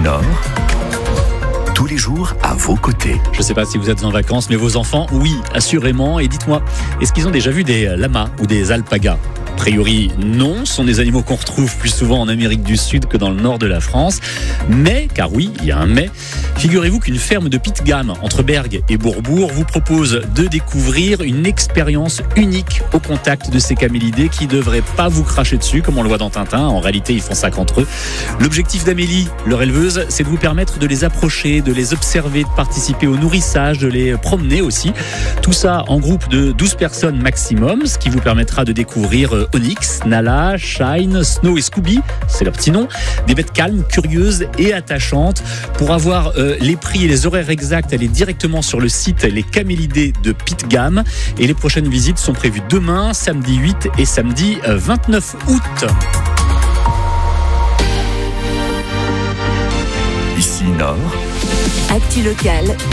Nord, tous les jours à vos côtés. Je ne sais pas si vous êtes en vacances, mais vos enfants, oui, assurément. Et dites-moi, est-ce qu'ils ont déjà vu des lamas ou des alpagas ? A priori, non. Ce sont des animaux qu'on retrouve plus souvent en Amérique du Sud que dans le nord de la France. Mais, car oui, il y a un mais, figurez-vous qu'une ferme de Pitgam, entre Bergues et Bourbourg, vous propose de découvrir une expérience unique au contact de ces camélidés qui ne devraient pas vous cracher dessus, comme on le voit dans Tintin. En réalité, ils font ça qu'entre eux. L'objectif d'Amélie, leur éleveuse, c'est de vous permettre de les approcher, de les observer, de participer au nourrissage, de les promener aussi. Tout ça en groupe de 12 personnes maximum, ce qui vous permettra de découvrir Onyx, Nala, Shine, Snow et Scooby, c'est leur petit nom. Des bêtes calmes, curieuses et attachantes. Pour avoir les prix et les horaires exacts, allez directement sur le site Les Camélidés de Pitgam. Et les prochaines visites sont prévues demain, samedi 8 et samedi 29 août. Ici Nord, Actu locale,